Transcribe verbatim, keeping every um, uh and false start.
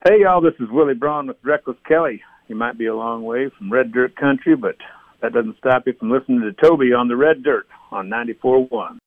Hey, y'all, this is Willie Braun with Reckless Kelly. You might be a long way from Red Dirt Country, but that doesn't stop you from listening to Toby on the Red Dirt on ninety-four point one.